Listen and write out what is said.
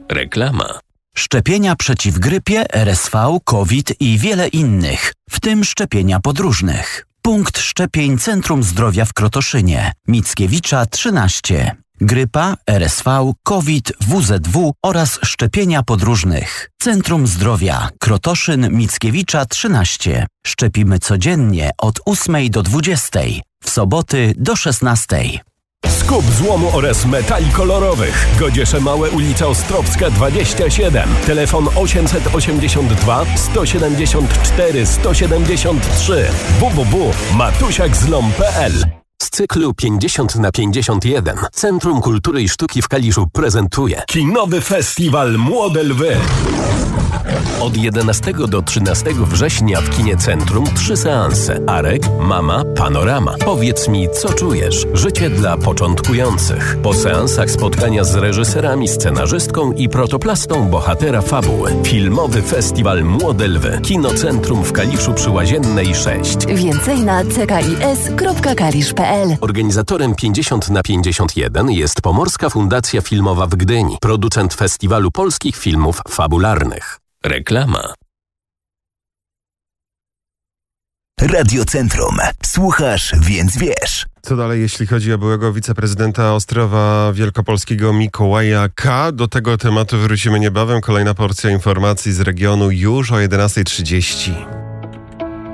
Reklama. Szczepienia przeciw grypie, RSV, COVID i wiele innych, w tym szczepienia podróżnych. Punkt szczepień Centrum Zdrowia w Krotoszynie. Mickiewicza 13. Grypa, RSV, COVID, WZW oraz szczepienia podróżnych. Centrum Zdrowia Krotoszyn Mickiewicza 13. Szczepimy codziennie od 8 do 20. W soboty do 16. Skup złomu oraz metali kolorowych. Godziesze Małe, ulica Ostrowska 27. Telefon 882 174 173. www.matusiakzlom.pl. Z cyklu 50×51 Centrum Kultury i Sztuki w Kaliszu prezentuje Kinowy Festiwal Młode Lwy. Od 11 do 13 września w Kinie Centrum 3 seanse. Arek, Mama, Panorama. Powiedz mi, co czujesz? Życie dla początkujących. Po seansach spotkania z reżyserami, scenarzystką i protoplastą bohatera fabuły. Filmowy Festiwal Młode Lwy. Kino Centrum w Kaliszu przy Łaziennej 6. Więcej na ckis.kalisz.pl. Organizatorem 50×51 jest Pomorska Fundacja Filmowa w Gdyni. Producent Festiwalu Polskich Filmów Fabularnych. Reklama. Radio Centrum. Słuchasz, więc wiesz. Co dalej, jeśli chodzi o byłego wiceprezydenta Ostrowa Wielkopolskiego Mikołaja K.? Do tego tematu wrócimy niebawem. Kolejna porcja informacji z regionu już o 11:30.